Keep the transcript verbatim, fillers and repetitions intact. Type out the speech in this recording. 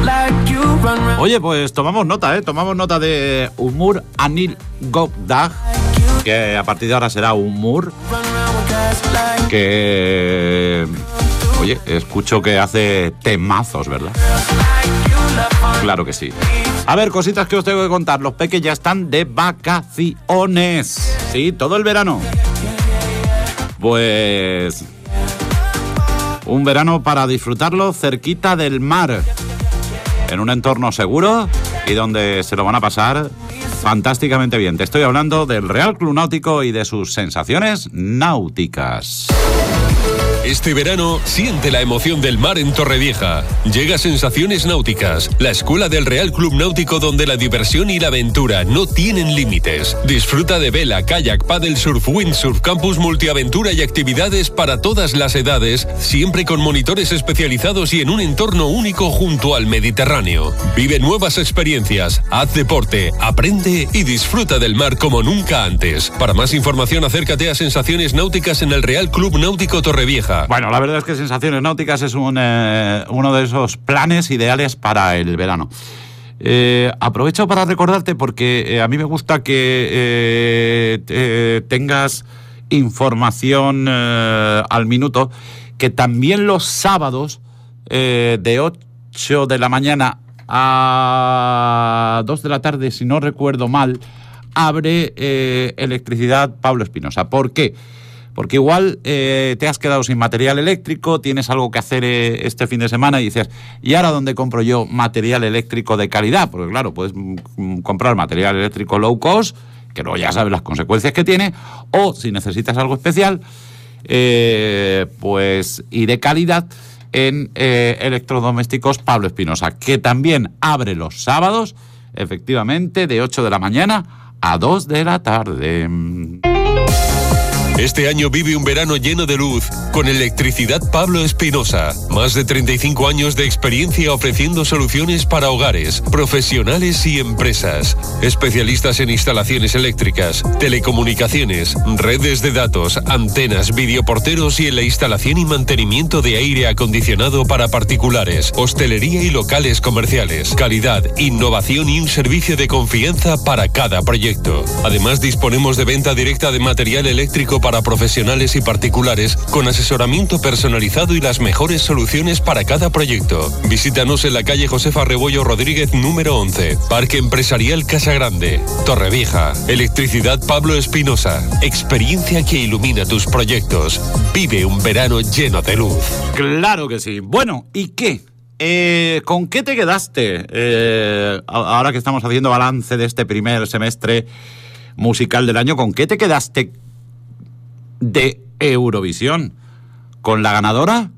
Oye, pues tomamos nota, ¿eh? Tomamos nota de Umur Anil Gopdag, que a partir de ahora será Umur, que... Oye, escucho que hace temazos, ¿verdad? Claro que sí. A ver, cositas que os tengo que contar. Los peques ya están de vacaciones. Sí, todo el verano. Pues... un verano para disfrutarlo cerquita del mar, en un entorno seguro y donde se lo van a pasar fantásticamente bien. Te estoy hablando del Real Club Náutico y de sus sensaciones náuticas. Este verano, siente la emoción del mar en Torrevieja. Llega Sensaciones Náuticas, la escuela del Real Club Náutico donde la diversión y la aventura no tienen límites. Disfruta de vela, kayak, paddle surf, windsurf, campus multiaventura y actividades para todas las edades, siempre con monitores especializados y en un entorno único junto al Mediterráneo. Vive nuevas experiencias, haz deporte, aprende y disfruta del mar como nunca antes. Para más información, acércate a Sensaciones Náuticas en el Real Club Náutico Torrevieja. Bueno, la verdad es que Sensaciones Náuticas es un, eh, uno de esos planes ideales para el verano. Eh, aprovecho para recordarte porque eh, a mí me gusta que eh, eh, tengas información eh, al minuto, que también los sábados eh, de ocho de la mañana a dos de la tarde, si no recuerdo mal, abre eh, Electricidad Pablo Espinosa. ¿Por qué? Porque igual eh, te has quedado sin material eléctrico, tienes algo que hacer eh, este fin de semana y dices, ¿y ahora dónde compro yo material eléctrico de calidad? Porque claro, puedes mm, comprar material eléctrico low cost, que luego ya sabes las consecuencias que tiene, o si necesitas algo especial, eh, pues y de calidad, en eh, Electrodomésticos Pablo Espinosa, que también abre los sábados, efectivamente, de ocho de la mañana a dos de la tarde. Este año vive un verano lleno de luz con Electricidad Pablo Espinosa. Más de treinta y cinco años de experiencia ofreciendo soluciones para hogares, profesionales y empresas. Especialistas en instalaciones eléctricas, telecomunicaciones, redes de datos, antenas, videoporteros y en la instalación y mantenimiento de aire acondicionado para particulares, hostelería y locales comerciales. Calidad, innovación y un servicio de confianza para cada proyecto. Además, disponemos de venta directa de material eléctrico para para profesionales y particulares, con asesoramiento personalizado y las mejores soluciones para cada proyecto. Visítanos en la calle Josefa Rebollo Rodríguez número once, Parque Empresarial Casa Grande, Torrevieja. Electricidad Pablo Espinosa, experiencia que ilumina tus proyectos. Vive un verano lleno de luz. Claro que sí. Bueno, ¿y qué? Eh, ¿Con qué te quedaste? Eh, ahora que estamos haciendo balance de este primer semestre musical del año, ¿con qué te quedaste de Eurovisión? ¿Con la ganadora?